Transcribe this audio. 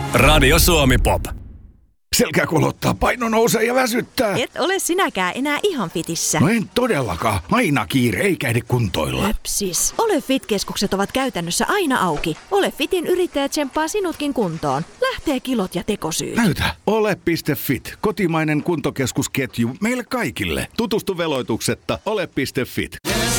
Radio Suomi Pop. Selkä kolottaa, paino nousee ja väsyttää. Et ole sinäkään enää ihan fitissä. No en todellakaan. Aina kiire, eikä ehdi kuntoilla. Höpsis. Ole Fit-keskukset ovat käytännössä aina auki. Ole Fitin yrittäjä tsemppaa sinutkin kuntoon. Lähtee kilot ja tekosyyt. Näytä. Ole.fit. Kotimainen kuntokeskusketju meille kaikille. Tutustu veloituksetta. Ole.fit.